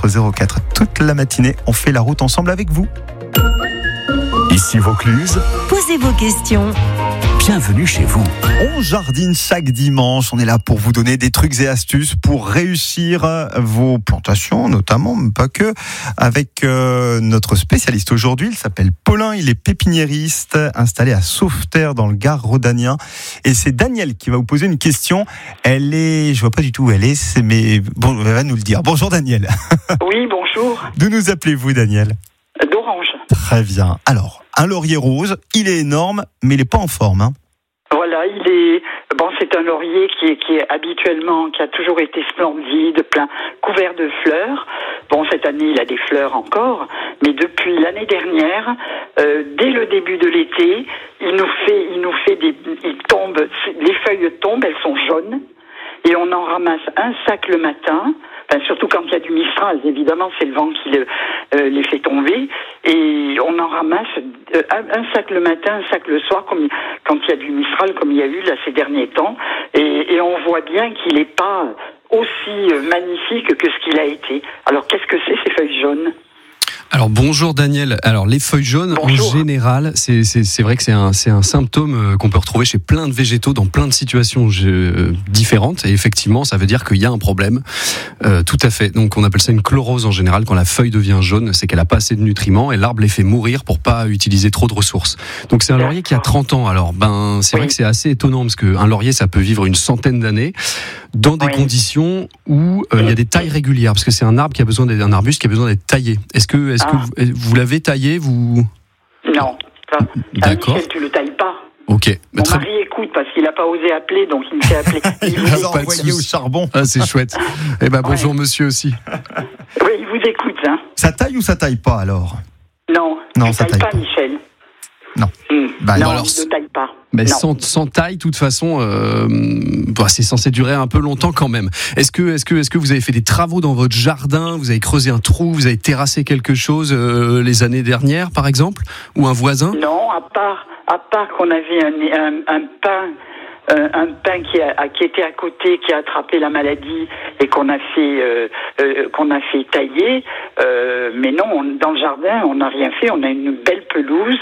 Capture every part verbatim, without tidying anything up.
quatre zéro quatre. Toute la matinée, on fait la route ensemble avec vous. Ici Vaucluse. Posez vos questions. Bienvenue chez vous. On jardine chaque dimanche. On est là pour vous donner des trucs et astuces pour réussir vos plantations, notamment, mais pas que, avec euh, notre spécialiste aujourd'hui. Il s'appelle Paulin. Il est pépiniériste installé à Sauveterre dans le Gard rhodanien. Et c'est Daniel qui va vous poser une question. Elle est, je vois pas du tout où elle est, c'est, mais bon, elle va nous le dire. Bonjour Daniel. Oui, bonjour. D'où nous appelez-vous Daniel ? D'Orange. Très bien. Alors, un laurier rose, il est énorme, mais il n'est pas en forme. Hein. Voilà, il est bon. C'est un laurier qui est, qui est habituellement, qui a toujours été splendide, plein, couvert de fleurs. Bon, cette année, il a des fleurs encore, mais depuis l'année dernière, euh, dès le début de l'été, il nous fait, il nous fait des, il tombe, les feuilles tombent, elles sont jaunes, et on en ramasse un sac le matin. Enfin, surtout quand il y a du Mistral, évidemment, c'est le vent qui le, euh, les fait tomber. Et on en ramasse euh, un sac le matin, un sac le soir, comme, quand il y a du Mistral, comme il y a eu là ces derniers temps. Et, et on voit bien qu'il n'est pas aussi magnifique que ce qu'il a été. Alors, qu'est-ce que c'est, ces feuilles jaunes ? Alors bonjour Daniel. Alors les feuilles jaunes bonjour. En général, c'est, c'est, c'est vrai que c'est un, c'est un symptôme qu'on peut retrouver chez plein de végétaux dans plein de situations euh, différentes. Et effectivement, ça veut dire qu'il y a un problème. Euh, tout à fait. Donc on appelle ça une chlorose en général. Quand la feuille devient jaune, c'est qu'elle a pas assez de nutriments et l'arbre les fait mourir pour pas utiliser trop de ressources. Donc c'est un laurier qui a trente ans. Alors ben c'est oui. vrai que c'est assez étonnant parce qu'un laurier ça peut vivre une centaine d'années dans des oui. conditions où euh, il y a des tailles régulières parce que c'est un arbre qui a besoin d'être un arbuste qui a besoin d'être taillé. Est-ce que est-ce que vous, vous l'avez taillé, vous ? Non, ça, d'accord. Michel, tu le tailles pas. Ok. Mon très... mari écoute parce qu'il n'a pas osé appeler, donc il me fait appeler. Il vous a envoyé au charbon. Ah, c'est chouette. Eh ben bonjour ouais. monsieur aussi. Oui, il vous écoute. Hein. Ça taille ou ça taille pas alors ? Non, non ça taille taille pas, pas. Michel. Non. Mmh. Bah, non, alors, il ne taille pas. Mais sans, sans taille, de toute façon, euh, bah, c'est censé durer un peu longtemps quand même. Est-ce que, est-ce que, est-ce que vous avez fait des travaux dans votre jardin ? Vous avez creusé un trou ? Vous avez terrassé quelque chose euh, les années dernières, par exemple ? Ou un voisin ? Non, à part, à part qu'on avait un, un, un pain. Euh, un pain qui, a, qui était à côté, qui a attrapé la maladie et qu'on a fait euh, euh, qu'on a fait tailler. Euh, mais non, on, dans le jardin, on n'a rien fait. On a une belle pelouse.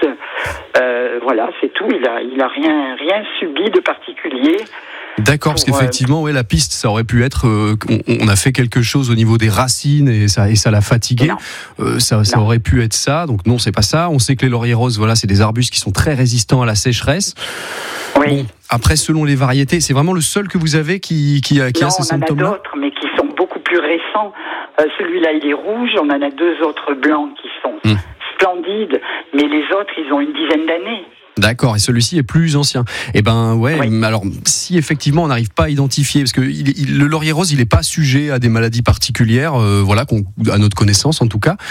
Euh, voilà, c'est tout. Il a il a rien rien subi de particulier. D'accord, parce qu'effectivement, ouais, la piste, ça aurait pu être, euh, on, on a fait quelque chose au niveau des racines et ça, et ça l'a fatigué. Euh, ça, ça aurait pu être ça. Donc non, c'est pas ça. On sait que les lauriers roses, voilà, c'est des arbustes qui sont très résistants à la sécheresse. Oui. Bon, après, selon les variétés, c'est vraiment le seul que vous avez qui, qui, a, qui non, a ces symptômes-là. On en a d'autres, mais qui sont beaucoup plus récents. Euh, celui-là, il est rouge. On en a deux autres blancs qui sont hum. splendides, mais les autres, ils ont une dizaine d'années. D'accord, et celui-ci est plus ancien. Eh ben ouais, oui. Alors si effectivement on n'arrive pas à identifier, parce que il, il, le laurier rose, il n'est pas sujet à des maladies particulières, euh, voilà, qu'on, à notre connaissance en tout cas.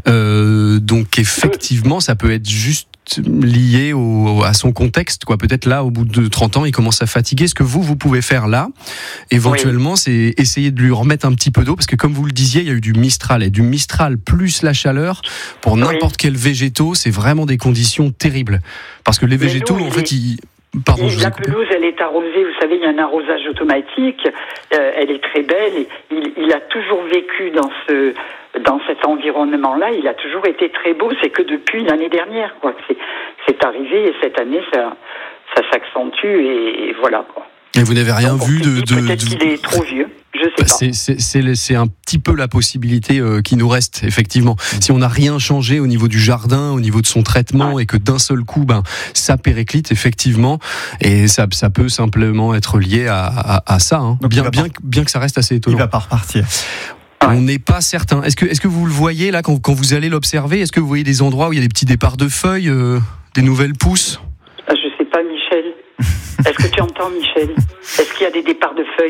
Euh, donc effectivement, ça peut être juste lié au, à son contexte, quoi. Peut-être là, au bout de trente ans, il commence à fatiguer. Ce que vous, vous pouvez faire là, éventuellement, oui. c'est essayer de lui remettre un petit peu d'eau, parce que comme vous le disiez, il y a eu du Mistral, et du Mistral plus la chaleur, pour n'importe oui. quel végétaux, c'est vraiment des conditions terribles. Parce que les végétaux, nous, en fait, ils... Pardon, la pelouse, elle est arrosée, vous savez, il y a un arrosage automatique, euh, elle est très belle, et il, il a toujours vécu dans ce... dans cet environnement-là, il a toujours été très beau. C'est que depuis l'année dernière, quoi. C'est, c'est arrivé et cette année, ça, ça s'accentue et, et voilà, quoi. Et vous n'avez rien Donc, vu de, dit, de peut-être de... qu'il est trop vieux. Je sais bah, pas. C'est, c'est, c'est, c'est un petit peu la possibilité euh, qui nous reste, effectivement. Si on n'a rien changé au niveau du jardin, au niveau de son traitement, ouais. et que d'un seul coup, ben, ça périclite, effectivement, et ça, ça peut simplement être lié à, à, à ça. Hein. Bien, bien, bien que ça reste assez étonnant. Il va pas repartir. On n'est pas certain. Est-ce que, est-ce que vous le voyez là quand, quand vous allez l'observer ? Est-ce que vous voyez des endroits où il y a des petits départs de feuilles, euh, des nouvelles pousses ? Je sais pas, Michel. Est-ce que tu entends, Michel ? Est-ce qu'il y a des départs de feuilles ?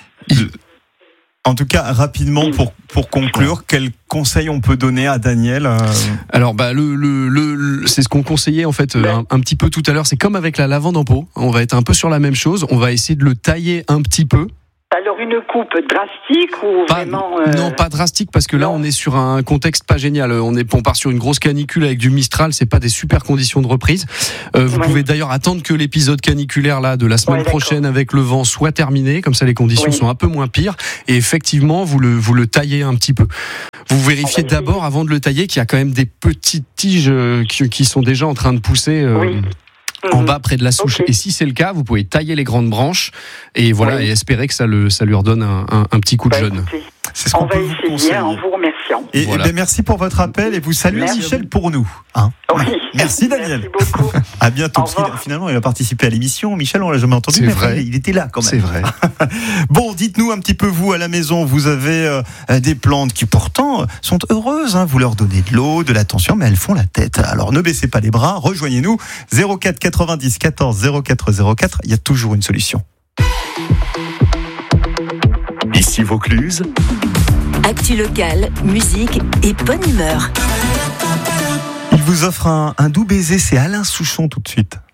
En tout cas, rapidement, pour, pour conclure, quel conseil on peut donner à Daniel euh... Alors, bah, le, le, le, c'est ce qu'on conseillait en fait un, un petit peu tout à l'heure. C'est comme avec la lavande en pot. On va être un peu sur la même chose. On va essayer de le tailler un petit peu. Alors une coupe drastique ou pas, vraiment euh... Non, pas drastique parce que là non. on est sur un contexte pas génial. On est, on part sur une grosse canicule avec du Mistral. C'est pas des super conditions de reprise. Euh, vous ouais. pouvez d'ailleurs attendre que l'épisode caniculaire là de la semaine ouais, prochaine avec le vent soit terminé. Comme ça les conditions oui. sont un peu moins pires. Et effectivement vous le vous le taillez un petit peu. Vous vérifiez d'abord, avant de le tailler, qu'il y a quand même des petites tiges qui, qui sont déjà en train de pousser euh, oui. en bas près de la souche. Okay. Et si c'est le cas, vous pouvez tailler les grandes branches et voilà oui. et espérer que ça, le, ça lui redonne un, un, un petit coup de bah, jeune. Écoutez, c'est ce qu'on on peut va vous essayer en vous remerciant. Et, voilà. et ben merci pour votre appel et vous saluez merci. Michel pour nous. Hein oui. Merci Daniel. Merci beaucoup. À bientôt. Parce qu'il, finalement, il a participé à l'émission. Michel, on l'a jamais entendu, c'est mais vrai. il était là quand même. C'est vrai. Bon, dites-nous un petit peu, vous, à la maison, vous avez euh, des plantes qui pourtant sont heureuses. Hein. Vous leur donnez de l'eau, de l'attention, mais elles font la tête. Alors ne baissez pas les bras. Rejoignez-nous. zéro quatre quatre-vingt-dix quatorze zéro quatre zéro quatre. Il y a toujours une solution. Ici Vaucluse. Actu locale, musique et bonne humeur. Il vous offre un, un doux baiser, c'est Alain Souchon tout de suite.